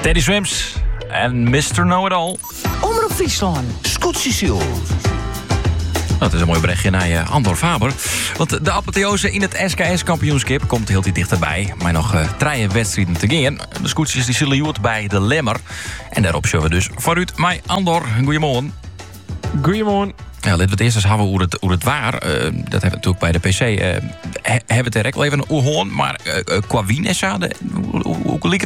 Teddy Swims en Mr. Know-it-all. Omroep Friesland. Scoot Cecile. Dat is een mooi berichtje naar Andor Faber. Want de apotheose in het SKS-kampioenschap komt heel dichterbij. Maar nog 3 wedstrijden te gaan. De scootjes die zullen joet bij de Lemmer. En daarop zullen we dus vooruit met Andor. Goedemorgen. Goedemorgen. Ja, laten we het eerst eens hebben hoe het waar. Dat hebben we natuurlijk bij de PC. Hebben we het er ook wel even een oorhoorn. Maar qua wien en zo, hoe liep